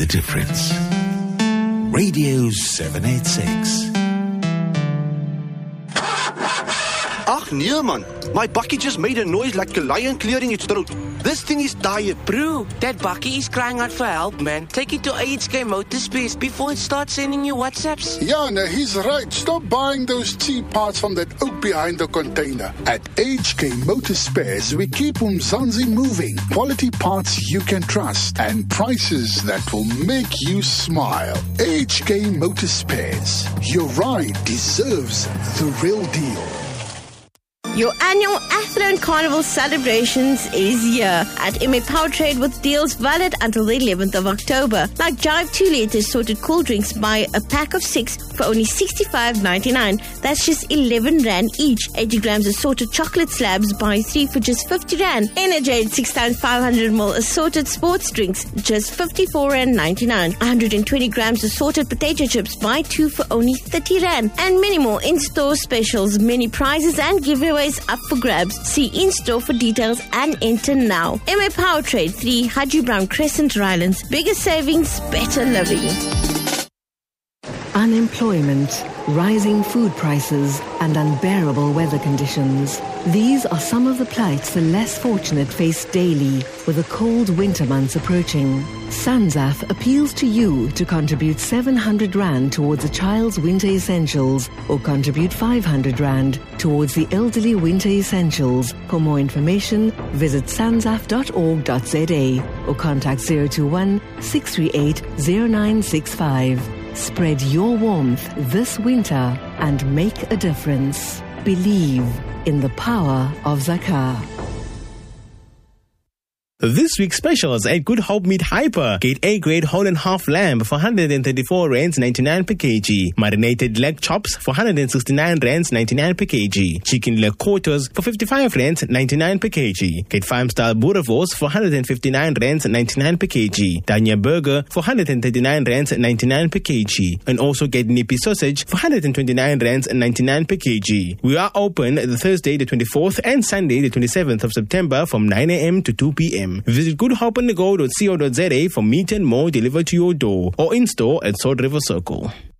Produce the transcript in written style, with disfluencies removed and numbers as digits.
the difference. Radio 786. Ach nee man, my bakkie just made a noise like a lion clearing its throat. This thing is tired. Bro, that bakkie is crying out for help, man. Take it to HK Motorspares before it starts sending you WhatsApps. Yeah, no, he's right. Stop buying those cheap parts from that oak behind the container. At HK Motorspares, we keep Umzansi moving. Quality parts you can trust and prices that will make you smile. HK Motorspares. Your ride deserves the real deal. Your annual Athlone Carnival celebrations is here at MA Powertrade with deals valid until the 11th of October. Like Jive 2 litre sorted cool drinks, buy a pack of 6 for only $65.99. That's just 11 Rand each. 80 grams assorted chocolate slabs, buy 3 for just 50 Rand. Energade 6 times 500ml assorted sports drinks, just 54 Rand 99. 120 grams assorted potato chips, buy 2 for only 30 Rand. And many more in-store specials, many prizes and giveaways up for grabs. See in-store for details and enter now. MA Powertrade 3 Haji Brown Crescent, Rylands. Bigger savings, better living. Unemployment, rising food prices, and unbearable weather conditions. These are some of the plights the less fortunate face daily with the cold winter months approaching. SANZAF appeals to you to contribute 700 Rand towards a child's winter essentials or contribute 500 Rand towards the elderly winter essentials. For more information, visit sanzaf.org.za or contact 021 638 0965. Spread your warmth this winter and make a difference. Believe in the power of Zakah. This week's specials at Good Hope Meat Hyper. Get A-grade whole and half lamb for 134 rands 99 per kg. Marinated leg chops for 169 rands 99 per kg. Chicken leg quarters for 55 rands 99 per kg. Get farm-style boerewors for 159 rands 99 per kg. Dania burger for 139 rands 99 per kg. And also get nippy sausage for 129 rands 99 per kg. We are open the Thursday the 24th and Sunday the 27th of September from 9 a.m. to 2 p.m. Visit goodhopeandgo.co.za for meat and more delivered to your door or in store at Sword River Circle.